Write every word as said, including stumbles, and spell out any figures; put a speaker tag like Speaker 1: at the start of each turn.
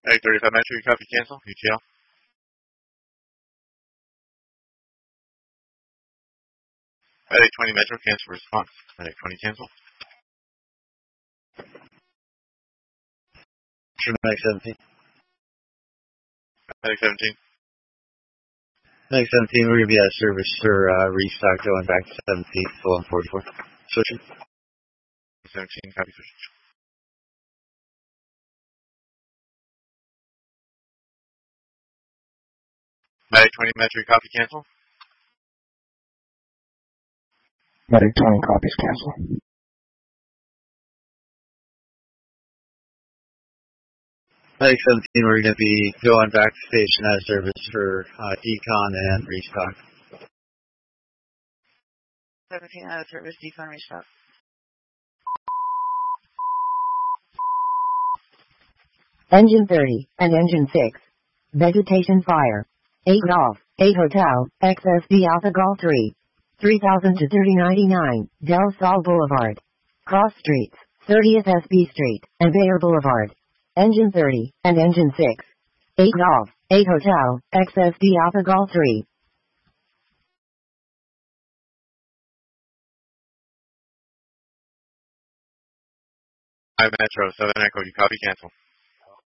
Speaker 1: Medic thirty-five Metro, you copy, cancel, U T L. Medic twenty Metro, cancel response. Medic twenty, cancel.
Speaker 2: Medic seventeen.
Speaker 1: Medic seventeen.
Speaker 2: Medic seventeen, we're going to be out of service for uh, restock going back to seventeen, full on forty-four. Switching.
Speaker 1: seventeen, copy, switch. Medic twenty Metro, copy, cancel.
Speaker 3: Medic twenty copies, cancel.
Speaker 2: Medic seventeen, we're going to be going back to station out of service for uh, decon and restock.
Speaker 4: seventeen out of service, decon, restock.
Speaker 5: Engine thirty and engine six. Vegetation fire. eight Golf, eight Hotel, X S D Alpha Golf three. three thousand to thirty ninety-nine, Del Sol Boulevard. Cross Streets, thirtieth S B Street, and Bayer Boulevard. Engine thirty and engine six. eight Golf, eight Hotel, X S D Alpha Golf three.
Speaker 1: five Metro, seven Echo, you copy, cancel.